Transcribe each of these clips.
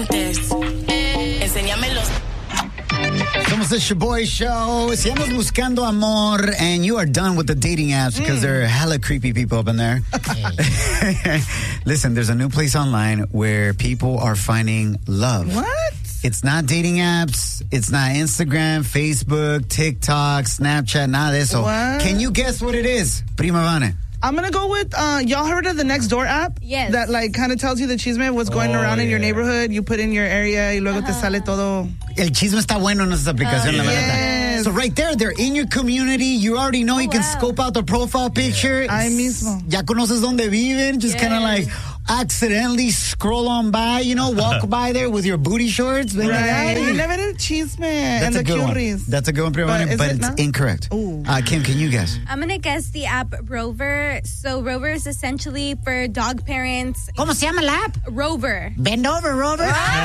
Enséñamelos. Somos the Shaboy Show. Si andas buscando amor and you are done with the dating apps because there are hella creepy people up in there. Listen, there's a new place online where people are finding love. What? It's not dating apps. It's not Instagram, Facebook, TikTok, Snapchat, nada de eso. What? Can you guess what it is, Prima Vane? I'm going to go with, y'all heard of the Nextdoor app? Yes. That, like, kind of tells you the chisme, what's going around in your neighborhood. You put in your area y luego te sale todo. El chisme está bueno en esa aplicación, la verdad. Yes. So right there, they're in your community. You already know you can scope out the profile picture. Ahí mismo. Ya conoces donde viven. Just kind of like accidentally scroll on by, you know, walk by there with your booty shorts. Right. You never did chisme. That's and a the good one. curies. That's a good one, Prima, but it's incorrect. Kim, can you guess? I'm going to guess the app Rover. So Rover is essentially for dog parents. ¿Cómo se llama la app? Rover. Bend over, Rover.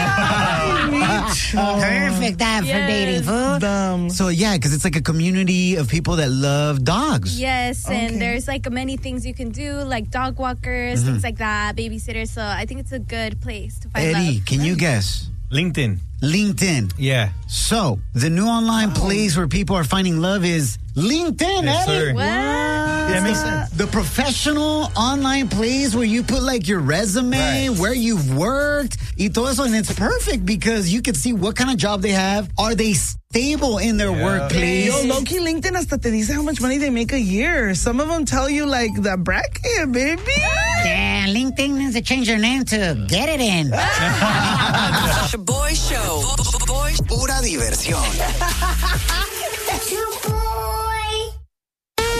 Perfect app for dating, fool. So yeah, because it's like a community of people that love dogs. Yes, and there's like many things you can do, like dog walkers, things like that, babysitters. So I think it's a good place to find Eddie, love. can you guess? LinkedIn. Yeah. So the new online place where people are finding love is LinkedIn, Yes, Eddie. sir. What? Yeah, it makes sense. The professional online place where you put like your resume, where you've worked, y todo eso, and it's perfect because you can see what kind of job they have. Are they stable in their workplace? Yo, low-key LinkedIn hasta te dice how much money they make a year. Some of them tell you like the bracket, baby. Yeah, LinkedIn needs to change their name to Get It In. Shaboy Show. Pura diversión.